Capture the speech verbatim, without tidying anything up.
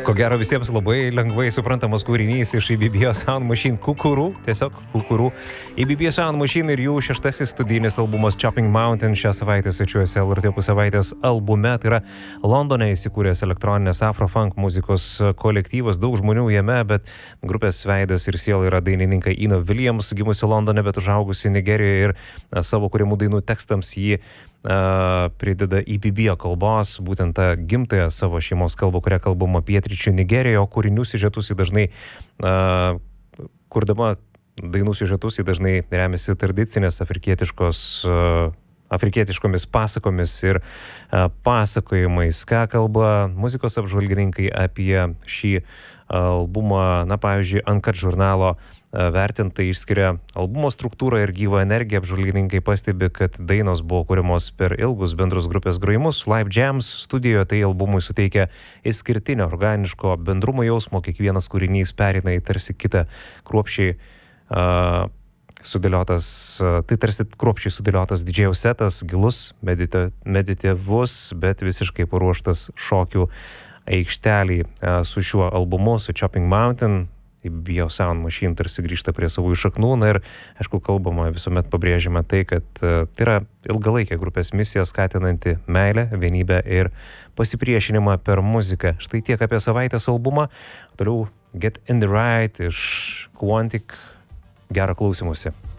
Ko gero visiems labai lengvai suprantamas kūrinys iš E B B Sound Machine Kukurų, tiesiog Kukurų. E B B Sound Machine ir jų šeštasis studijinis albumas Chopping Mountain šią savaitę svečiuojasi L R T Opus savaitės albume. Tai yra Londone įsikūręs elektroninės afrofunk muzikos kolektyvas, daug žmonių jame, bet grupės veidas ir siela yra dainininkai Ina Williams, gimusi Londone, bet užaugusi Nigerijoje ir savo kuriamų dainų tekstams jį Uh, prideda E B B kalbos, būtent tą gimtąją savo šeimos kalbą, kurią kalbama pietryčių Nigerijoje, o kūrinių siužetus į dažnai, uh, kurdama dainų siužetus į dažnai remiasi tradicinės afrikietiškos, uh, afrikietiškomis pasakomis ir uh, pasakojimais. Ką kalba muzikos apžvalgininkai apie šį albumą, na pavyzdžiui, Uncut žurnalo vertintai išskiria albumo struktūrą ir gyvą energiją. Apžvalgininkai pastebi, kad dainos buvo kuriamos per ilgus bendrus grupės grojimus. Live jams studijoje tai albumui suteikia išskirtinio organiško bendrumo jausmo. Kiekvienas kūrinys pereina į tarsi kitą kruopščiai uh, sudėliotas, uh, tai tarsi kruopščiai sudėliotas didžėjaus setas, gilus, medita, meditatyvus, bet visiškai paruoštas šokių aikštelį. Uh, su šiuo albumu, su Chopping Mountain, E B B Sound Machine tarsi grįžta prie savųjų šaknų. Na ir, aišku, kalbama, visuomet pabrėžiama tai, kad uh, tai yra ilgalaikė grupės misija skatinanti meilę, vienybę ir pasipriešinimą per muziką. Štai tiek apie savaitės albumą. Toliau Get in the Right iš Quantic. Gerą klausymusi.